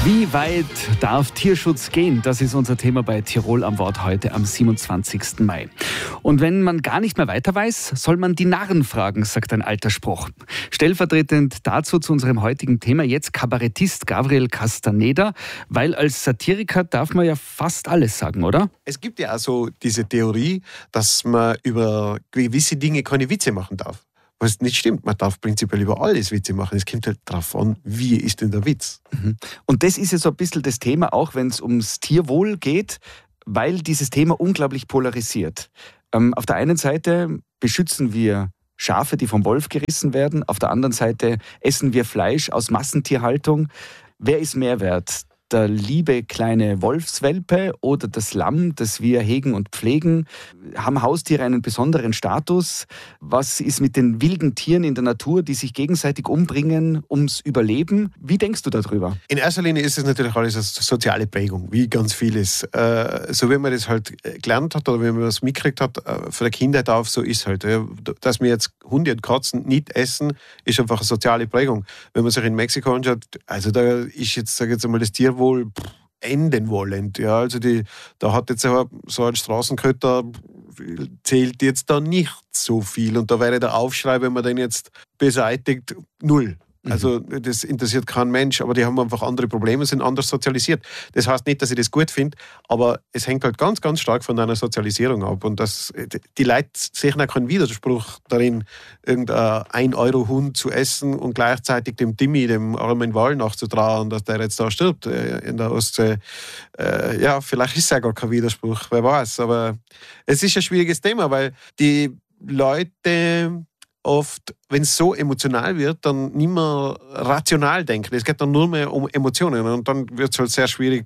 Wie weit darf Tierschutz gehen? Das ist unser Thema bei Tirol am Wort heute am 27. Mai. Und wenn man gar nicht mehr weiter weiß, soll man die Narren fragen, sagt ein alter Spruch. Stellvertretend dazu zu unserem heutigen Thema jetzt Kabarettist Gabriel Castaneda, weil als Satiriker darf man ja fast alles sagen, oder? Es gibt ja auch so diese Theorie, dass man über gewisse Dinge keine Witze machen darf. Was nicht stimmt, man darf prinzipiell über alles Witze machen. Es kommt halt darauf an, wie ist denn der Witz. Und das ist ja so ein bisschen das Thema, auch wenn es ums Tierwohl geht, weil dieses Thema unglaublich polarisiert. Auf der einen Seite beschützen wir Schafe, die vom Wolf gerissen werden. Auf der anderen Seite essen wir Fleisch aus Massentierhaltung. Wer ist mehr wert? Der liebe kleine Wolfswelpe oder das Lamm, das wir hegen und pflegen? Haben Haustiere einen besonderen Status? Was ist mit den wilden Tieren in der Natur, die sich gegenseitig umbringen ums Überleben? Wie denkst du darüber? In erster Linie ist es natürlich alles eine soziale Prägung, wie ganz vieles. So wie man das halt gelernt hat oder wie man das mitgekriegt hat, von der Kindheit auf, so ist es halt. Dass wir jetzt Hunde und Katzen nicht essen, ist einfach eine soziale Prägung. Wenn man sich in Mexiko anschaut, also da ist jetzt, sage ich jetzt einmal, das Tierwohl enden wollend. Ja, also da hat jetzt so ein Straßenköter zählt jetzt da nicht so viel. Und da wäre der Aufschrei, wenn man den jetzt beseitigt, null. Also das interessiert keinen Mensch, aber die haben einfach andere Probleme, sind anders sozialisiert. Das heißt nicht, dass ich das gut finde, aber es hängt halt ganz, ganz stark von deiner Sozialisierung ab. Und die Leute sehen auch keinen Widerspruch darin, irgendein 1-Euro-Hund zu essen und gleichzeitig dem Timmy, dem armen Wal, nachzutrauen, dass der jetzt da stirbt in der Ostsee. Ja, vielleicht ist es ja gar kein Widerspruch, wer weiß. Aber es ist ein schwieriges Thema, weil die Leute oft, wenn es so emotional wird, dann nicht mehr rational denken. Es geht dann nur mehr um Emotionen und dann wird es halt sehr schwierig,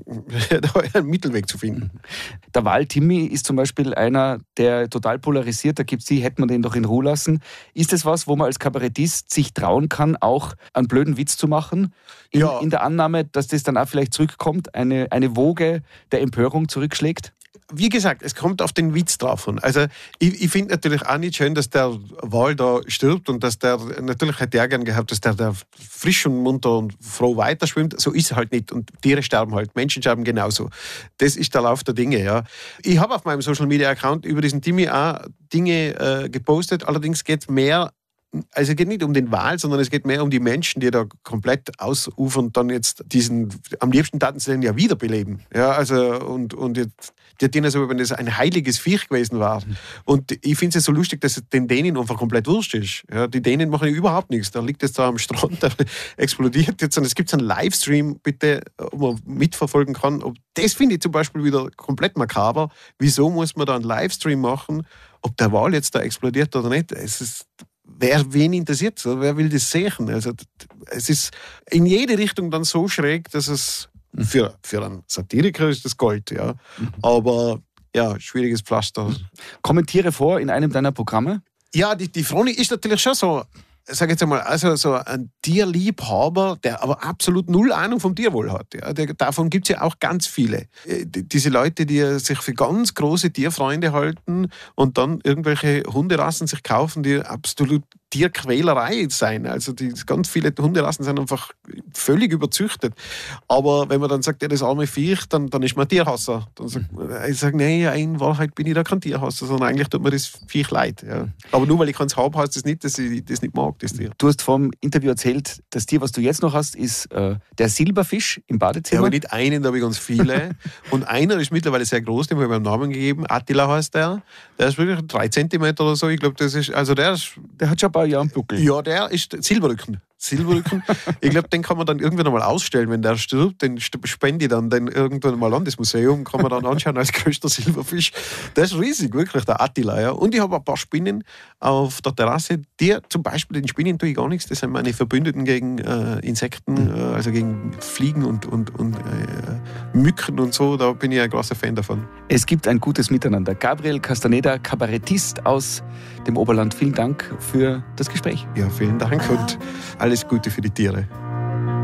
da einen Mittelweg zu finden. Der Wal Timmy ist zum Beispiel einer, der total polarisiert. Da gibt es die, hätte man den doch in Ruhe lassen. Ist das was, wo man als Kabarettist sich trauen kann, auch einen blöden Witz zu machen? In der Annahme, dass das dann auch vielleicht zurückkommt, eine Woge der Empörung zurückschlägt? Wie gesagt, es kommt auf den Witz drauf an. Also ich finde natürlich auch nicht schön, dass der Wal da stirbt und dass natürlich hätte er gern gehabt, dass der frisch und munter und froh weiterschwimmt. So ist es halt nicht. Und Tiere sterben halt, Menschen sterben genauso. Das ist der Lauf der Dinge, ja. Ich habe auf meinem Social-Media-Account über diesen Timmy auch Dinge gepostet. Allerdings geht es mehr, also es geht nicht um den Wal, sondern es geht mehr um die Menschen, die da komplett ausufern und dann jetzt am liebsten taten sie den ja wiederbeleben. Ja, also und jetzt, die tun so, wenn das ein heiliges Viech gewesen war. Und ich finde es so lustig, dass es den Dänen einfach komplett wurscht ist. Ja, die Dänen machen ja überhaupt nichts. Der liegt jetzt da am Strand, der explodiert jetzt und es gibt einen Livestream, bitte, wo man mitverfolgen kann. Das finde ich zum Beispiel wieder komplett makaber. Wieso muss man da einen Livestream machen, ob der Wal jetzt da explodiert oder nicht? Wen interessiert es? Wer will das sehen? Also, es ist in jede Richtung dann so schräg, dass es für einen Satiriker ist das Gold. Ja. Aber ja, schwieriges Pflaster. Kommentiere vor in einem deiner Programme? Ja, die Froni ist natürlich schon so, sag jetzt einmal, also so ein Tierliebhaber, der aber absolut null Ahnung vom Tierwohl hat. Ja. Davon gibt es ja auch ganz viele. Diese Leute, die sich für ganz große Tierfreunde halten und dann irgendwelche Hunderassen sich kaufen, die absolut Tierquälerei sein. Also ganz viele Hunderassen sind einfach völlig überzüchtet. Aber wenn man dann sagt, ja, das arme Viech, dann ist man Tierhasser. Dann ich sage, nee, in Wahrheit bin ich da kein Tierhasser, sondern eigentlich tut mir das Viech leid. Ja. Aber nur weil ich keins habe, heißt das nicht, dass ich das nicht mag, das Tier. Du hast vor dem Interview erzählt, das Tier, was du jetzt noch hast, ist der Silberfisch im Badezimmer. Ja, aber nicht einen, da habe ich ganz viele. Und einer ist mittlerweile sehr groß, dem habe ich einen Namen gegeben. Attila heißt der. Der ist wirklich 3 Zentimeter oder so. Ich glaube, das ist, also der hat schon ein paar Jahre am Buckel. Ja, der ist Silberrücken. Ich glaube, den kann man dann irgendwann einmal ausstellen, wenn der stirbt. Den spende ich dann irgendwann mal an das Museum, kann man dann anschauen als größter Silberfisch. Der ist riesig, wirklich, der Attila. Ja. Und ich habe ein paar Spinnen auf der Terrasse. Zum Beispiel den Spinnen tue ich gar nichts. Das sind meine Verbündeten gegen Insekten, also gegen Fliegen und Mücken und so. Da bin ich ein großer Fan davon. Es gibt ein gutes Miteinander. Gabriel Castaneda, Kabarettist aus dem Oberland. Vielen Dank für das Gespräch. Ja, vielen Dank und alles Gute für die Tiere.